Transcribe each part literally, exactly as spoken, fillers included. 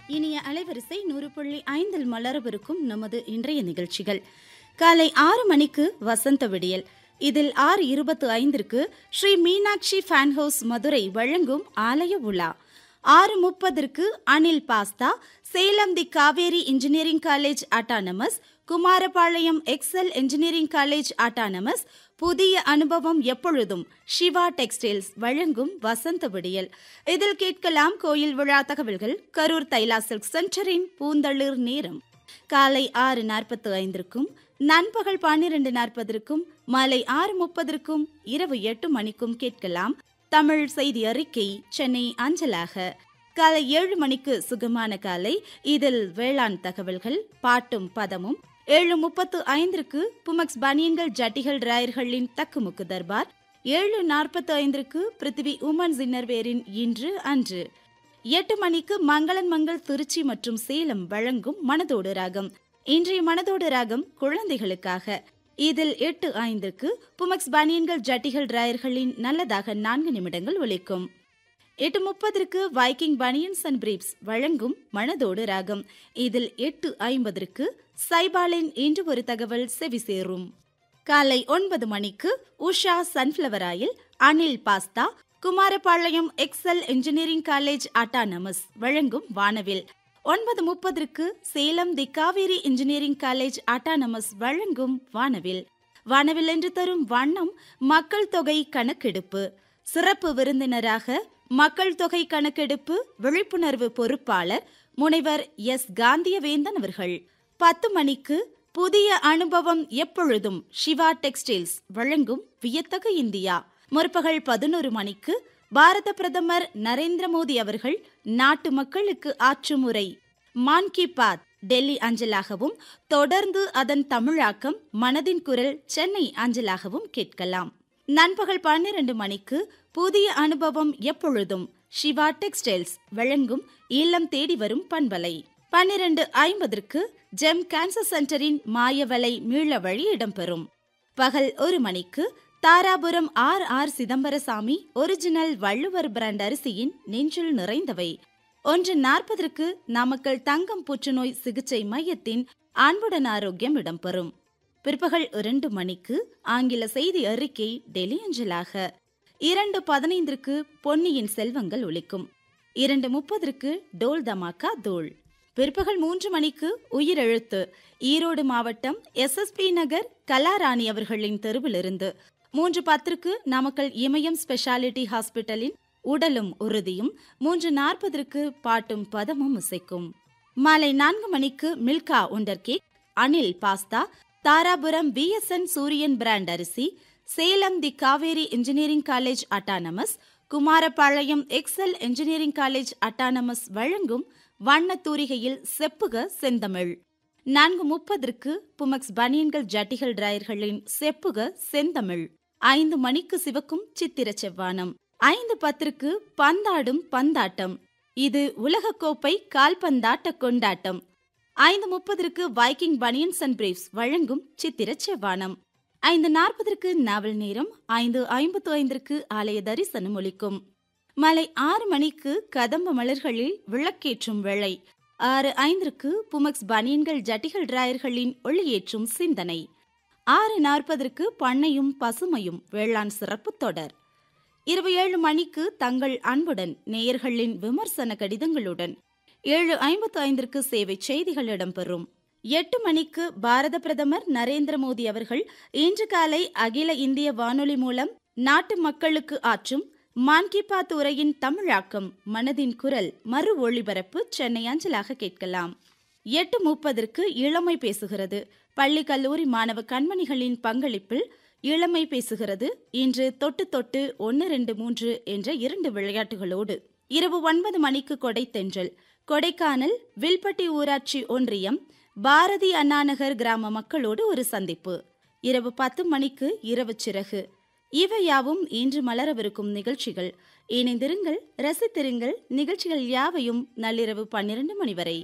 இனிய அலைவரிசை நூறு புள்ளி ஐந்தில் மலரவிருக்கும் நமது இன்றைய நிகழ்ச்சிகள். காலை ஆறு மணிக்கு வசந்த விடியல். இதில் ஆறு இருபத்து ஐந்திற்கு ஸ்ரீ மீனாட்சி ஃபேன் ஹவுஸ் மதுரை வழங்கும் ஆலய உலா. ஆறு முப்பதற்கு அனில் பாஸ்தா, சேலம் தி Kaveri engineering college autonomous, Kumarapalayam XL engineering college autonomous, புதிய அனுபவம் எப்பொழுதும் சிவா டெக்ஸ்டைல்ஸ் வழங்கும் வசந்த விடியல். இதில் கேட்கலாம் கோயில் விழா தகவல்கள், கரூர் தைலா சில்க் சென்டரின் பூந்தளிர் நேரம். காலை ஆறு நாற்பத்து ஐந்திற்கும் நண்பகல் பன்னிரண்டு நாற்பதற்கும் மாலை ஆறு முப்பதற்கும் இரவு எட்டு மணிக்கும் கேட்கலாம் தமிழ் செய்தி அறிக்கை சென்னை அஞ்சலாக. காலை ஏழு மணிக்கு சுகமான காலை. இதில் வேளாண் தகவல்கள், பாட்டும் பதமும். ஏழு முப்பத்து ஐந்திற்கு புமக்ஸ் பனியன்கள் ஜட்டிகள் ராயர்களின் தக்குமுக்கு தர்பார். ஏழு நாற்பத்து ஐந்திற்கு பிருத்திவி உமன்ஸ் இன்னர்வேரின் இன்று அன்று. எட்டு மணிக்கு மங்களன் மங்கள் திருச்சி மற்றும் சேலம் வழங்கும் மனதோடு ராகம். இன்றைய மனதோடு ராகம் குழந்தைகளுக்காக. இதில் எட்டு ஐந்திற்கு புமக்ஸ் பனியன்கள் ஜட்டிகள் ராயர்களின் நல்லதாக நான்கு நிமிடங்கள் ஒலிக்கும். எட்டு முப்பதற்கு வைக்கிங் பனியன்ஸ் அண்ட் பிரீப்ஸ் வழங்கும் மனதோடு ராகம். இதில் எட்டு ஐம்பதற்கு சைபாலின் இன்று ஒரு தகவல் செவி சேரும். காலை ஒன்பது மணிக்கு Usha sunflower oil, Anil pasta, Kumarapalayam XL engineering college autonomous வழங்கும் வானவில். ஒன்பது முப்பதற்கு சேலம் தி காவேரி இன்ஜினியரிங் காலேஜ் அட்டானமஸ் வழங்கும் வானவில். வானவில் என்று தரும் வண்ணம் மக்கள் தொகை கணக்கெடுப்பு. சிறப்பு விருந்தினராக மக்கள் தொகை கணக்கெடுப்பு விழிப்புணர்வு பொறுப்பாளர் முனைவர் எஸ் காந்தியவேந்தன் அவர்கள். பத்து மணிக்கு புதிய அனுபவம் எப்பொழுதும் சிவா டெக்ஸ்டைல்ஸ் வழங்கும் வியத்தகு இந்தியா. முற்பகல் பதினோரு மணிக்கு பாரத பிரதமர் நரேந்திர மோடி அவர்கள் நாட்டு மக்களுக்கு ஆற்றும் உரை மான் கி பாத் டெல்லி அஞ்சலாகவும், தொடர்ந்து அதன் தமிழாக்கம் மனதின் குரல் சென்னை அஞ்சலாகவும் கேட்கலாம். நண்பகல் பன்னிரண்டு மணிக்கு புதிய அனுபவம் எப்பொழுதும் சிவா டெக்ஸ்டைல்ஸ் வழங்கும் இல்லம் தேடி வரும் பண்பலை. பன்னிரண்டு ஐம்பதற்கு ஜெம் கேன்சர் சென்டரின் மாயவலை மீள வழி இடம்பெறும். பகல் ஒரு மணிக்கு Dharapuram R R Chidambarasamy original Valluvar brand அரிசியின் நெஞ்சில் நிறைந்தவை. ஒன்று நாற்பதற்கு நாமக்கல் தங்கம் புற்றுநோய் சிகிச்சை மையத்தின் அன்புடன் ஆரோக்கியம் இடம்பெறும். பிற்பகல் இரண்டு மணிக்கு ஆங்கில செய்தி அறிக்கை டெல்லி அஞ்சலாக. இரண்டு பதினைந்திற்கு பொன்னியின் செல்வங்கள் ஒலிக்கும். இரண்டு முப்பதற்கு டோல் தமாக்கா தோல். பிற்பகல் மூன்று மணிக்கு உயிரெழுத்து, ஈரோடு மாவட்டம் எஸ் எஸ் பி நகர் கலாராணி அவர்களின் தெருவிலிருந்து. மூன்று பத்திற்கு நாமக்கல் இமயம் ஸ்பெஷாலிட்டி ஹாஸ்பிட்டலின் உடலும் உறுதியும். மூன்று நாற்பதற்கு பாட்டும் பதமும் இசைக்கும். மாலை நான்கு மணிக்கு Milkha உண்டர் cake, Anil pasta, Dharapuram B S N சூரியன் பிராண்ட் அரிசி, சேலம் தி Kaveri engineering college autonomous, Kumarapalayam XL engineering college autonomous வழங்கும் வண்ணத்தூரிகையில் செப்புக செந்தமிழ். நான்கு முப்பதற்கு புமக்ஸ் பனியன்கள் ஜட்டிகள் ராயர்களின் செப்புக செந்தமிழ். ஐந்து மணிக்கு சிவக்கும் சித்திர செவ்வானம். ஐந்து பத்திற்கு பந்தாடும் பந்தாட்டம். இது உலகக்கோப்பை கால்பந்தாட்ட கொண்டாட்டம். ஐந்து முப்பதற்கு வைக்கிங் பனியன்ஸ் அண்ட் பிரீப்ஸ் வழங்கும் சித்திர செவ்வானம். ஐந்து நாற்பதற்கு நாவல் நேரம். ஐந்து ஐம்பத்து ஐந்திற்கு ஆலய தரிசனம் ஒலிக்கும். மாலை ஆறு மணிக்கு கதம்ப மலர்களில் விளக்கேற்றும் வேளை. ஆறு ஐந்திற்கு புமக்ஸ் பனியன்கள் ஜட்டிகள் ராயர்களின் ஒளியேற்றும் சிந்தனை. ஆறு நாற்பதற்கு பண்ணையும் பசுமையும் வேளாண் சிறப்பு தொடர். இரவு ஏழு மணிக்கு தங்கள் அன்புடன் நேயர்களின் விமர்சன கடிதங்களுடன். ஏழு ஐம்பத்து ஐந்திற்கு சேவை செய்திகள் இடம்பெறும். எட்டு மணிக்கு பாரத பிரதமர் நரேந்திர மோடி அவர்கள் இன்று காலை அகில இந்திய வானொலி மூலம் நாட்டு மக்களுக்கு ஆற்றும் மான் கி பாத் உரையின் தமிழாக்கம் மனதின் குரல் மறு ஒளிபரப்பு சென்னை அஞ்சலாக கேட்கலாம். எட்டு முப்பதற்கு இளமை பேசுகிறது. பள்ளி கல்லூரி மாணவ கண்மணிகளின் பங்களிப்பில் இளமை பேசுகிறது. இன்று தொட்டு தொட்டு ஒன்று ரெண்டு மூன்று என்ற இரண்டு விளையாட்டுகளோடு. இரவு ஒன்பது மணிக்கு கொடை தென்றல். கொடைக்கானல் வில்பட்டி ஊராட்சி ஒன்றியம் பாரதி அண்ணாநகர் கிராம மக்களோடு ஒரு சந்திப்பு. இரவு பத்து மணிக்கு இரவு சிறகு. இவையாவும் இன்று மலரவிருக்கும் நிகழ்ச்சிகள். இணைந்திருங்கள், ரசித்திருங்கள். நிகழ்ச்சிகள் யாவையும் நள்ளிரவு பன்னிரண்டு மணி வரை.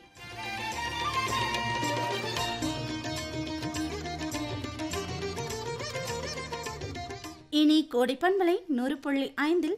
இனி கோடை பண்பலை நூறு புள்ளி ஐந்தில்